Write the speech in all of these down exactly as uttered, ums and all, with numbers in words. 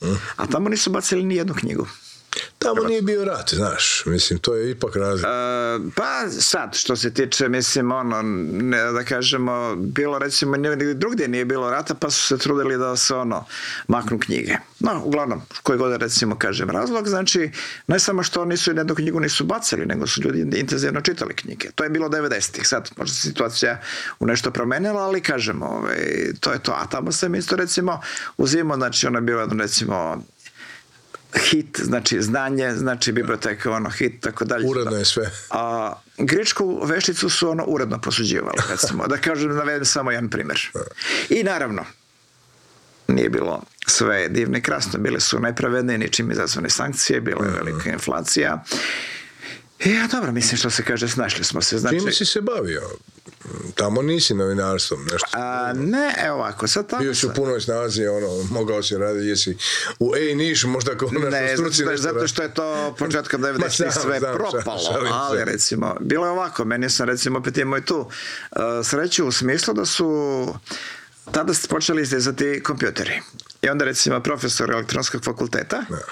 Mm. A tamo nisu bacili ni jednu knjigu. Tamo nije bio rat, znaš, mislim, to je ipak razlika. Uh, pa sad, što se tiče, mislim, ono, ne, da kažemo, bilo, recimo, drugdje nije bilo rata, pa su se trudili da se, ono, maknu knjige. No, uglavnom, koji god, recimo, kažem, razlog, znači, ne samo što nisu jednu knjigu nisu bacili, nego su ljudi intenzivno čitali knjige. To je bilo devedesetih. Sad, možda se situacija u nešto promenila, ali, kažemo, ovaj, to je to. A tamo se isto, recimo, uzimo, znači, ono je bilo, recimo, hit, znači znanje, znači biblioteka, ono, hit, tako dalje. Uredno je sve. A grčku vešticu su ono uredno posuđivali, recimo. Da kažem, navedem samo jedan primjer. I naravno, nije bilo sve divno i krasno, bile su nepravedne, ničim izazvane sankcije, bila je velika inflacija. I ja, dobro, mislim što se kaže, snašli smo se. Znači, čime si se bavio? Tamo nisi novinarstvom, nešto. A, ne, evo ovako, sad tamo... Bio si u punoj snazi, ono, mogao si raditi, jesi u Ej Niš, možda kao nešto ne, struci. Ne, zato što je to početkom devedesetih sve znam, propalo, šalim, ali šalim. Recimo, bilo je ovako, meni sam recimo opet imao i tu uh, sreću u smislu da su tada ste počeli izdizati kompjuteri. I onda recimo profesor elektronskog fakulteta ne.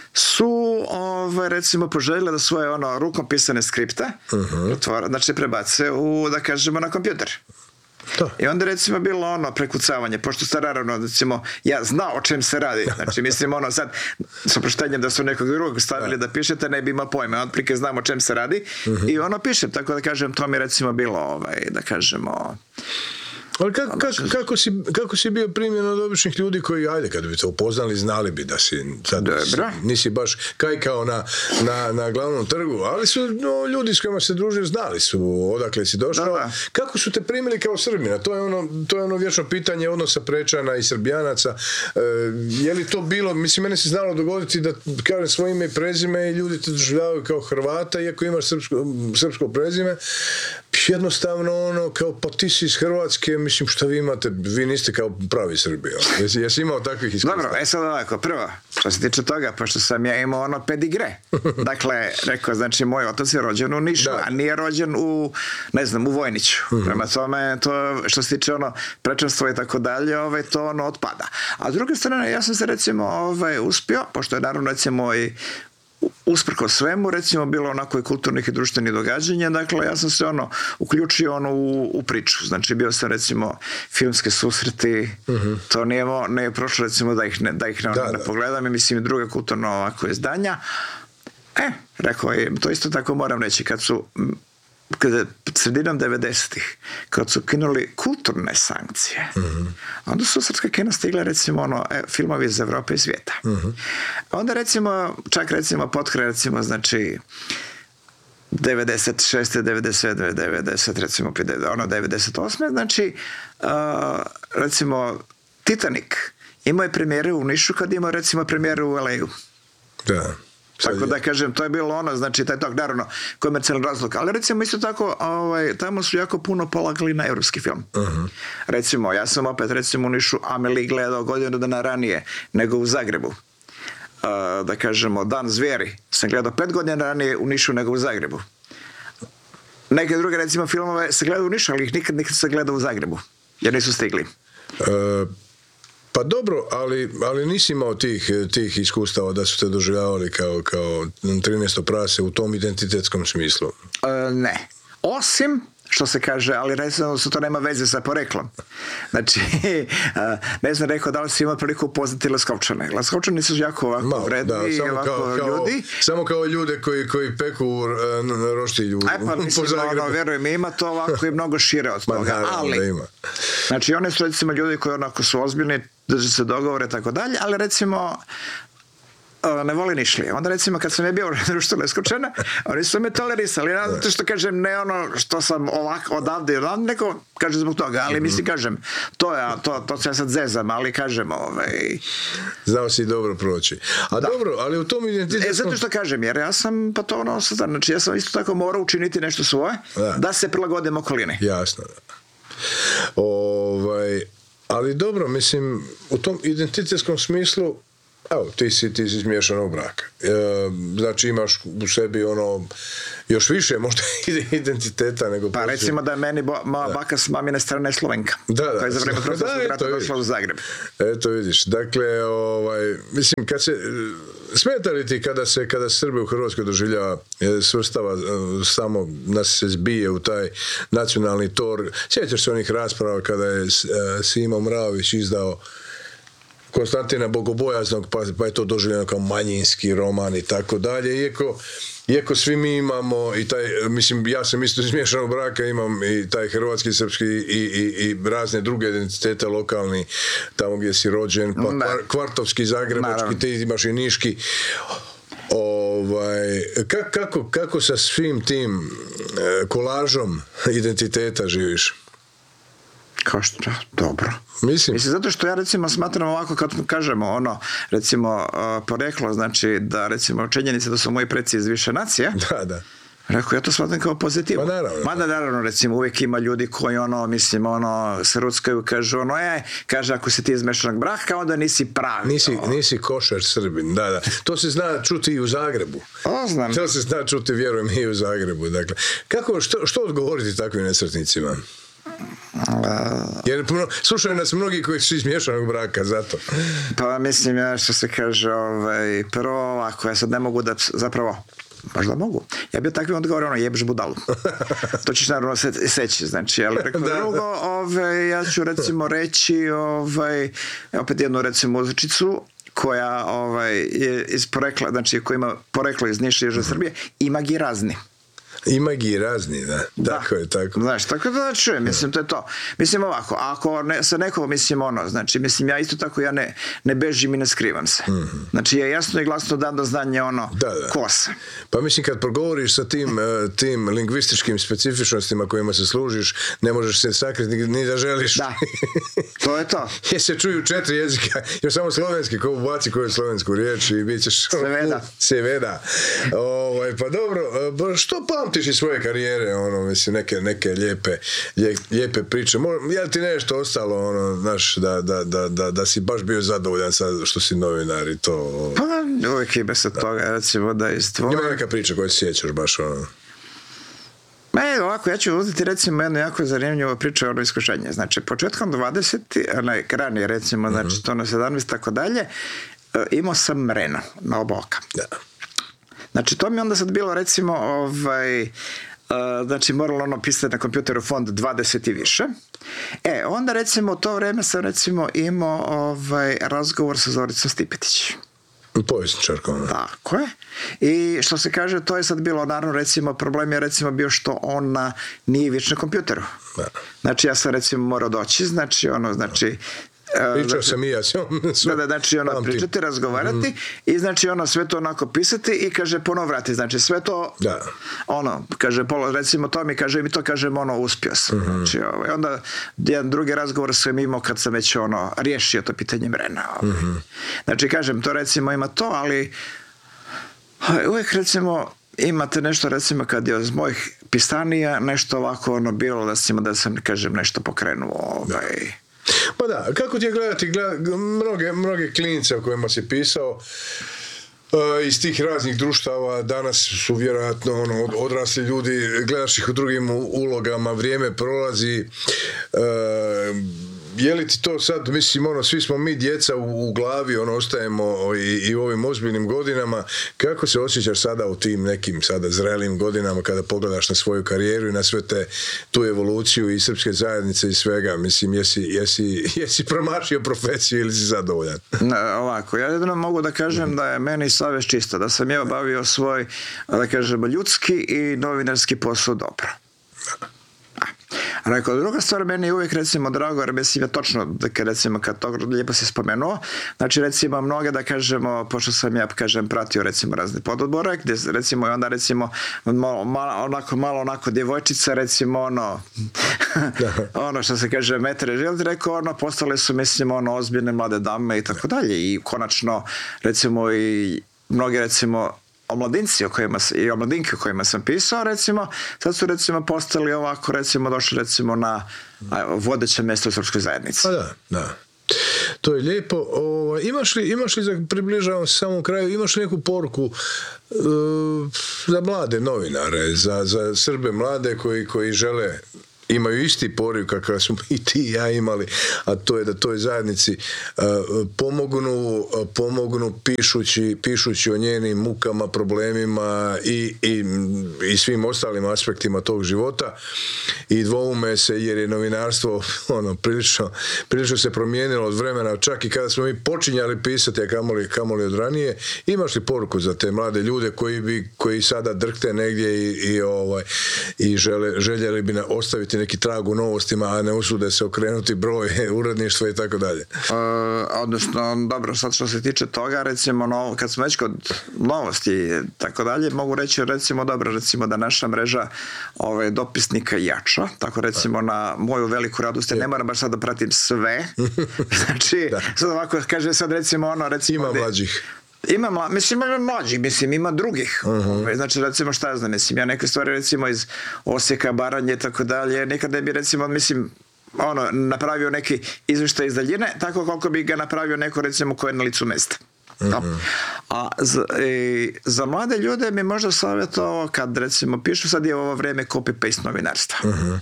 su ove, recimo poželjeli da svoje ono rukom pisane skripte uh-huh. otvore, znači prebace u, da kažemo, na kompjuter. To. I onda recimo bilo ono prekucavanje, pošto ste naravno, recimo, ja znao o čem se radi, znači mislim ono sad s oproštenjem da su nekog drugog stavili da pišete, ne bi imao pojma, otprilike znam o čem se radi uh-huh. i ono pišem, tako da kažem, to mi recimo bilo ovaj, da kažemo. Ali kako, kako, kako, si, kako si bio primljen od običnih ljudi koji, ajde, kad bi te upoznali, znali bi da si, sad, si nisi baš kajkao na, na, na glavnom trgu, ali su no, ljudi s kojima se družio, znali su odakle si došao. Da, da. Kako su te primili kao Srbina? To je ono, to je ono vječno pitanje odnosa Prečana i Srbijanaca. E, je li to bilo, mislim, mene se znalo dogoditi da kažem svoje ime i prezime i ljudi te doživljavaju kao Hrvata, iako imaš srpsko, srpsko prezime. Jednostavno, ono, kao, pa ti si iz Hrvatske, mislim, što vi imate, vi niste kao pravi Srbi. Jesi, jesi imao takvih iskustva? Dobro, e sad ovako, prvo, što se tiče toga, pošto sam ja imao ono pedigre. Dakle, rekao, znači, moj otac je rođen u Nišu, da. A nije rođen u, ne znam, u Vojniću. Mm-hmm. Prema tome, to, što se tiče ono prečanstva i tako dalje, ovaj, to ono otpada. A s druge strane, ja sam se, recimo, ovaj, uspio, pošto je naravno, recimo, i usprko svemu, recimo, bilo onako i kulturnih i društvenih događanja, dakle, ja sam se ono uključio ono u, u priču, znači bio sam recimo filmske susreti, uh-huh. to nije, nije prošlo recimo da ih ne, da ih ne, da, ne da. pogledam i mislim i druga kulturno ovako izdanja. E, rekao je, to isto tako moram reći, kad su kada sredinom devedesetih, kad su kinuli kulturne sankcije, uh-huh. onda su srpska kina stigla recimo ono, e, filmovi iz Evrope i svijeta. Uh-huh. Onda recimo, čak recimo potkraj recimo, znači devedeset šeste, devedeset sedme, devedeset, recimo ono devedeset osme, znači uh, recimo Titanic imao je premijere u Nišu kad imao recimo premijere u el ej-u. Da. Tako da kažem, to je bilo ono, znači taj tog, naravno, komercijalni razlog, ali recimo isto tako, ovaj, tamo su jako puno polagali na evropski film. Uh-huh. Recimo, ja sam opet recimo u Nišu Amelie gledao godinu dana ranije nego u Zagrebu. Uh, da kažemo, Dan zvijeri sam gledao pet godina ranije u Nišu nego u Zagrebu. Neke druge recimo filmove sam gledao u Nišu, ali ih nikad nikad sam gledao u Zagrebu, jer nisu stigli. Uh... Pa dobro, ali, ali nisi imao tih, tih iskustava da su te doživljavali kao, kao trinaesto prase u tom identitetskom smislu? E, ne. Osim, što se kaže, ali recimo su to nema veze sa poreklom. Znači, ne znam rekao da li si imao priliku upoznati Leskovčane. Leskovčani su jako ovako Malo, vredni, da, samo ovako kao, kao, ljudi. Samo kao ljude koji, koji peku roštilju. Aj pa mislim, ono, verujem, ima to ovako i mnogo šire od toga. Ma, ali, ima. Znači, oni su recimo ljudi koji onako su ozbiljni, drže se dogovore, tako dalje, ali recimo ne voli nišlije. Onda recimo kad sam je bio u društvu Leskovčana, oni su me tolerisali, ne zato što kažem ne ono što sam ovako odavde, neko kaže zbog toga, ali mislim kažem, to je, to, to se ja sad zezam, ali kažem, ovaj... Znao si dobro proći. A da. Dobro, ali u tom identitetu... E, zato što kažem, jer ja sam, pa to ono, znači ja sam isto tako morao učiniti nešto svoje, da, da se prilagodim okolini. Jasno, da. Ovaj... Ali dobro, mislim, u tom identitetskom smislu Evo, ti si, ti si iz miješanog braka. E, znači imaš u sebi ono još više možda identiteta nego... Pa poslije. Recimo da je meni bo, ma, baka s mamine strane Slovenka. Da, da. Koja je za vreme Troslavskog rata došla u Zagreb. Eto vidiš. Dakle, ovaj, mislim, kad se... Smeta li ti kada se, kada Srbe u Hrvatskoj doživljava, svrstava, samo nas se zbije u taj nacionalni tor? Sjećaš se onih rasprava kada je Simo Mravić izdao Konstantina Bogobojaznog, pa, pa je to doživljeno kao manjinski roman i tako dalje. Iako, iako svi mi imamo i taj, mislim, ja sam isto iz miješanog braka, imam i taj hrvatski, srpski i, i, i razne druge identitete lokalni, tamo gdje si rođen, pa kvar, kvartovski, zagrebački, te imaš i niški. Ovaj, kako, kako sa svim tim kolažom identiteta živiš? Kao što, dobro. Mislim. Mislim, zato što ja recimo smatram ovako kad kažemo ono, recimo uh, poreklo, znači da recimo činjenica da su moji preci iz više nacija. Da, da. Rekao, ja to smatram kao pozitivu. Ma naravno. Mada naravno, recimo, uvijek ima ljudi koji ono, mislim, ono, se ruckaju, kažu ono, e, kaže, ako si ti iz mešanog braka, onda nisi pravi. Nisi, nisi košar Srbin, da, da. To se zna čuti i u Zagrebu. O, znam. To se zna čuti, vjerujem, i u Zagrebu. Dakle, kako, što, što odgovoriti takvim nesretnicima? Jer puno, slušaju nas mnogi koji su iz miješanog braka, zato. Pa mislim, ja što se kaže, ovaj, prvo, ako ja sad ne mogu da, zapravo, možda mogu. Ja bi takvim odgovorio, ono, jebeš budalu. To ćeš naravno se, seći, znači, ali preko da, drugo, ovaj, ja ću recimo reći, ovaj, opet jednu recimo uzrečicu, koja ovaj, je iz porekla, znači, koja ima poreklo iz Niša i Južne Srbije, ima gi razni. Ima gi razni, da. Tako da. je, tako. Znaš, tako da čujem, mislim, to je to. Mislim ovako, ako ne, sa nekog, mislim, ono, znači, mislim, ja isto tako, ja ne, ne bežim i ne skrivam se. Mm-hmm. Znači, ja jasno i glasno dam do znanja, ono, da, da. ko sam. Pa mislim, kad progovoriš sa tim, tim lingvističkim specifičnostima kojima se služiš, ne možeš se sakriti ni, ni da želiš. Da, to je to. Jer se čuju četiri jezika, još samo slovenski, ko ubaci koju slovensku riječ i bit ćeš... Seveda. Seveda. Ovaj, pa dobro, što pamtiš iz svoje karijere, ono, mislim, neke, neke lijepe, lijepe priče. Je li ti nešto ostalo, ono, znaš, da, da, da, da, da si baš bio zadovoljan sad što si novinar i to... Pa, uvijek ima se toga, recimo, da izdvojim. Ima neka priča koju se sjećaš baš, ono... Ne, ovako, ja ću uzeti recimo jednu jako zanimljivu priču o ono iskušenje. Znači, početkom dvadesetih, onaj, ranije recimo, znači, mm-hmm. to na sedamnaest, tako dalje, imao sam mreno na oba oka. Da. Znači, to mi onda sad bilo, recimo, ovaj, uh, znači, moralo ono pisati na kompjuteru font dvadeset i više. E, onda, recimo, u to vrijeme sam, recimo, imao ovaj, razgovor sa Zoricom Stipetić. Povjesničarkom. Tako je. I što se kaže, to je sad bilo, naravno, recimo, problem je, recimo, bio što ona nije već na kompjuteru. Da. Znači, ja sam, recimo, morao doći, znači, ono, znači, pričao znači, sam i ja s njom. Da, da, znači ono pričati, razgovarati mm. i znači ono sve to onako pisati i kaže ponovo vrati, znači sve to da. ono, kaže polo, recimo to mi kaže mi to kažem ono uspio sam, mm-hmm. znači ovaj, onda jedan drugi razgovor sam imao kad sam već ono riješio to pitanje mrena, ovaj. mm-hmm. znači kažem to recimo ima to, ali uvijek recimo imate nešto recimo kad je od mojih pisanija nešto ovako ono bilo da sam, da sam kažem nešto pokrenuo ovaj. Da. Pa da, kako ti je gledati gleda, mnoge, mnoge klinice o kojima si pisao uh, iz tih raznih društava, danas su vjerojatno ono, odrasli ljudi, gledaš ih u drugim ulogama, vrijeme prolazi, uh, je li ti to sad, mislim, ono, svi smo mi djeca u, u glavi, ono, ostajemo i, i u ovim ozbiljnim godinama, kako se osjećaš sada u tim nekim sada zrelim godinama kada pogledaš na svoju karijeru i na sve te, tu evoluciju i srpske zajednice i svega, mislim, jesi, jesi, jesi promašio profesiju ili si zadovoljan? Ne, ovako, ja jedino mogu da kažem mm. da je meni savjest čista, da sam ja bavio svoj, da kažem, ljudski i novinarski posao dobro. Rekao, druga stvar, meni je uvijek recimo drago, jer mislim je točno, da recimo kad to lijepo si spomenuo, znači recimo mnoge da kažemo, pošto sam ja kažem pratio recimo razne pododbore, gdje recimo i onda recimo malo, malo, onako, malo onako djevojčica recimo ono, ono što se kaže metre želiti, rekao ono, postale su mislim ono ozbiljne mlade dame i tako dalje i konačno recimo i mnogi recimo omladinci o kojima, i omladinke o kojima sam pisao, recimo, sad su recimo postali ovako, recimo, došli recimo na a, vodeće mjesto u srpskoj zajednici. Pa da, da. To je lijepo. O, imaš li, imaš li za približavam se samom kraju, imaš li neku poruku uh, za mlade novinare, za, za Srbe mlade koji, koji žele, imaju isti poriv kakav smo i ti i ja imali, a to je da toj zajednici uh, pomognu, uh, pomognu pišući, pišući o njenim mukama, problemima i, i, i svim ostalim aspektima tog života i dvoume se jer je novinarstvo ono, prilično, prilično se promijenilo od vremena, čak i kada smo mi počinjali pisati, a kamoli, kamoli od ranije. Imaš li poruku za te mlade ljude koji, bi, koji sada drhte negdje i, i, ovaj, i žele, željeli bi ostaviti neki trag u novostima, a ne usude se okrenuti broj uredništva i tako dalje? Odnosno, dobro, sad što se tiče toga, recimo, no, kad smo već kod novosti i tako dalje, mogu reći, recimo, dobro, recimo da naša mreža ove, dopisnika jača, tako recimo na moju veliku radost, ne moram baš sad da pratim sve, znači, da. Sad ovako, kaže sad recimo ono, recimo... Ima mlađih. Ima, mla, mislim, ima mlađih, mislim, ima drugih. Uh-huh. Znači, recimo, šta ja znam, mislim, ja neke stvari, recimo, iz Osijeka, Baranje i tako dalje, nekada bi, recimo, mislim, ono, napravio neki izvještaj iz daljine, tako koliko bi ga napravio neko, recimo, ko je na licu mesta. Uh-huh. A za, e, za mlade ljude mi možda savjetovao, kad, recimo, pišu, sad je ovo vreme copy-paste novinarstva. Uh-huh.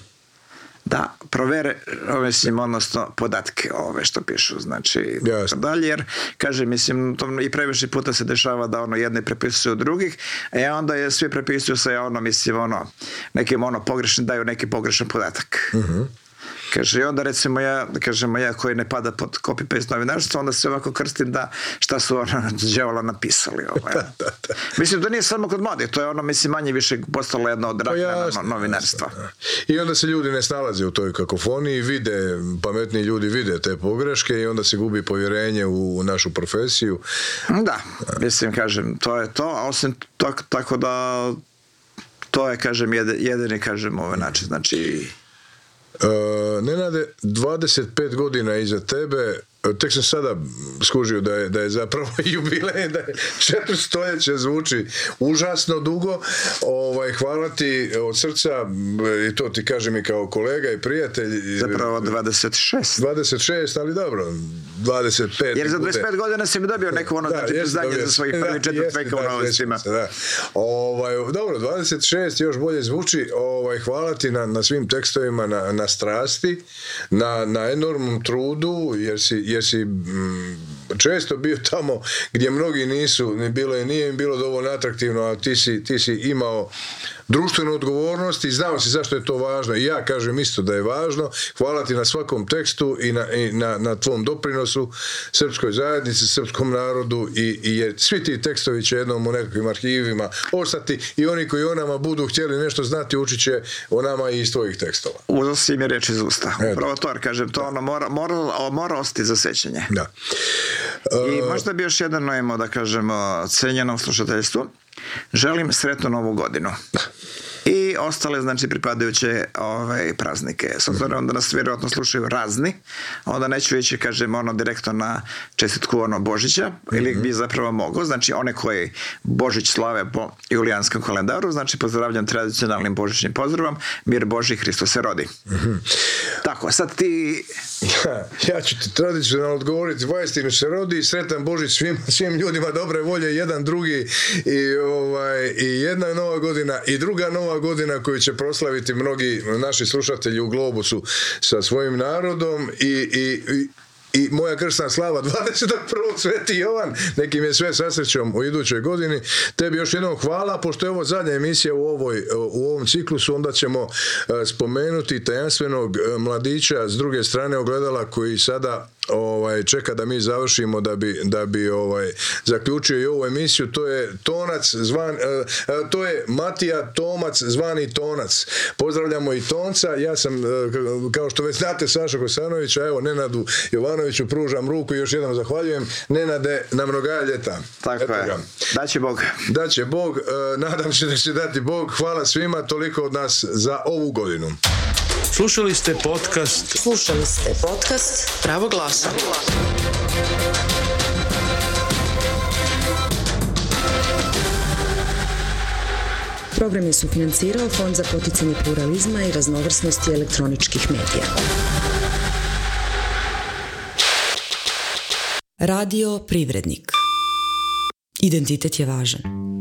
Da provere, mislim, odnosno podatke ove što pišu, znači yes. dalje, jer kaže, mislim, to i previše puta se dešava da ono jedne prepisuju drugih, a onda je svi prepisuju sa ono, mislim, ono, nekim ono pogrešni, daju neki pogrešan podatak. Uh-huh. Kaže, i onda recimo ja, kažemo ja koji ne pada pod copy-paste novinarstvo, onda se ovako krstim da šta su ono đavola napisali. Ovaj. da, da, da. Mislim, to nije samo kod mladih, to je ono, mislim, manje više postalo jedno od rakna novinarstva. Jasno, i onda se ljudi ne snalaze u toj kakofoniji, vide, pametni ljudi vide te pogreške i onda se gubi povjerenje u našu profesiju. Da, mislim, kažem, to je to, a osim to, tako da to je, kažem, jedini, kažem, ovaj način, znači... Uh, Nenade, dvadeset pet godina iza tebe, tek sam sada skužio da je, da je zapravo jubilej, da je četiri stoljeća, zvuči užasno dugo. Ovaj, hvala ti od srca, i to ti kažem i kao kolega i prijatelj. Zapravo dvadeset šest. dvadeset šest, ali dobro, dvadeset pet. Jer za dvadeset pet godina si mi dobio neko ono, da, znači priznanje za svojih prvi četvrt veka u novostima. Da. Ovaj, dobro, dvadeset šest još bolje zvuči. Ovaj, hvala ti na, na svim tekstovima, na, na strasti, na, na enormnom trudu, jer si jer si m, često bio tamo gdje mnogi nisu, ne bilo je, nije im bilo dovoljno atraktivno, a ti si, ti si imao društvenu odgovornost i znao si zašto je to važno. I ja kažem isto da je važno. Hvala ti na svakom tekstu i na, i na, na tvom doprinosu srpskoj zajednici, srpskom narodu i, i jer svi ti tekstovi će jednom u nekakvim arhivima ostati i oni koji o nama budu htjeli nešto znati učit će o nama i iz tvojih tekstova. Uzeo si mi reč iz usta. Upravo to, kažem, to ono mora, mora, mora ostati za sećanje. Da. I uh, možda bi još jedno imao da kažemo cenjenom slušateljstvu. Želim sretnu novu godinu. I ostale, znači, pripadajuće ove praznike. S obzirom da nas vjerojatno slušaju razni, onda neću ići, kažem, ono direktno na čestitku ono Božića, mm-hmm. ili bi zapravo mogo. Znači, one koji Božić slave po julijanskom kalendaru, znači, pozdravljam tradicionalnim božićnim pozdravom, mir Boži, Hristos se rodi. Mm-hmm. Tako, sad ti... Ja, ja ću ti tradicionalno odgovoriti, vajstinu se rodi, sretan Božić svim, svim ljudima dobre volje, jedan drugi i, ovaj, i jedna nova godina i druga nova godina koju će proslaviti mnogi naši slušatelji u Globusu sa svojim narodom i, i, i I moja kršna slava dvadeset prvog Sveti Jovan, neki mi je sve sa srećom u idućoj godini. Tebi još jednom hvala, pošto je ovo zadnja emisija u, ovoj, u ovom ciklusu, onda ćemo spomenuti tajanstvenog mladića s druge strane ogledala koji sada ovaj, čeka da mi završimo da bi, da bi ovaj, zaključio i ovu emisiju. To je Tonac zvan, uh, to je Matija Tomac zvani Tonac. Pozdravljamo i Tonca. Ja sam, uh, kao što već znate, Saša Kosanović, a evo Nenadu Jovanoviću pružam ruku i još jednom zahvaljujem. Nenade, na mnoga ljeta. Tako Eto je. Ga. Daće Bog. Daće Bog. Uh, nadam se da će dati Bog. Hvala svima, toliko od nas za ovu godinu. Slušali ste podcast Slušali ste podcast Pravo glasa. Program je sufinancirao Fond za poticanje pluralizma i raznovrsnosti elektroničkih medija. Radio Privrednik. Identitet je važan.